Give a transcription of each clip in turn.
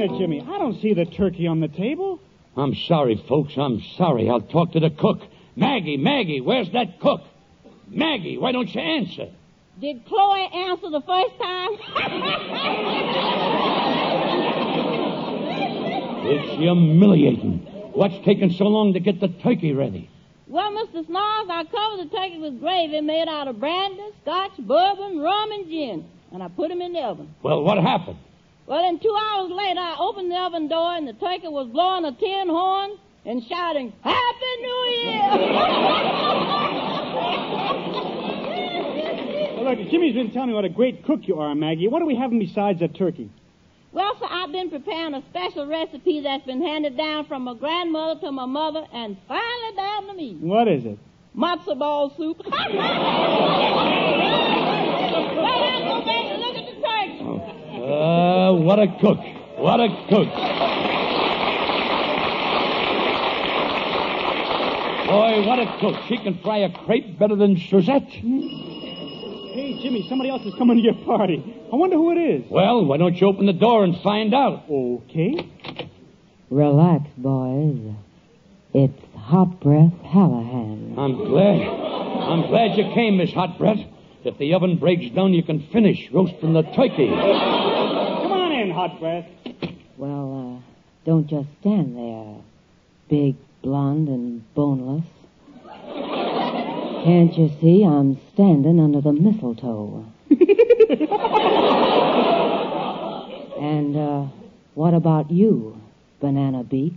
minute, Jimmy. I don't see the turkey on the table. I'm sorry, folks. I'm sorry. I'll talk to the cook. Maggie, where's that cook? Maggie, why don't you answer? Did Chloe answer the first time? It's humiliating. What's taking so long to get the turkey ready? Well, Mr. Snarls, I covered the turkey with gravy made out of brandy, scotch, bourbon, rum, and gin. And I put them in the oven. Well, what happened? Well, then 2 hours later, I opened the oven door, and the turkey was blowing a tin horn and shouting, Happy New Year! Well, look, Jimmy's been telling me what a great cook you are, Maggie. What do we have besides that turkey? Well, sir, I've been preparing a special recipe that's been handed down from my grandmother to my mother and finally down to me. What is it? Matzo ball soup. Well, now go back and look at the turkey. What a cook. What a cook. Boy, what a cook. She can fry a crepe better than Suzette. Hey, Jimmy, somebody else is coming to your party. I wonder who it is. Well, why don't you open the door and find out? Okay. Relax, boys. It's Hot Breath Hallahan. I'm glad you came, Miss Hot Breath. If the oven breaks down, you can finish roasting the turkey. Come on in, Hot Breath. Well, don't just stand there, big, blonde, and boneless. Can't you see I'm standing under the mistletoe? And, what about you, Banana Beak?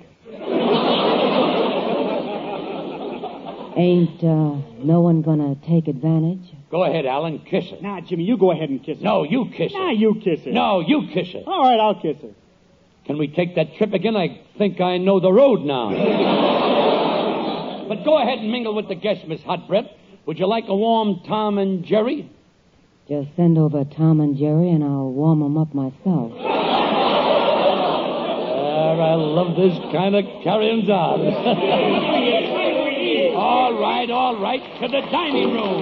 Ain't, no one gonna take advantage? Go ahead, Alan, kiss her. Nah, Jimmy, you go ahead and kiss her. No, you kiss her. Nah, you kiss her. No, you kiss her. All right, I'll kiss her. Can we take that trip again? I think I know the road now. But go ahead and mingle with the guests, Miss Hot Breath. Would you like a warm Tom and Jerry? Just send over Tom and Jerry and I'll warm them up myself. I love this kind of carrying on. All right, to the dining room.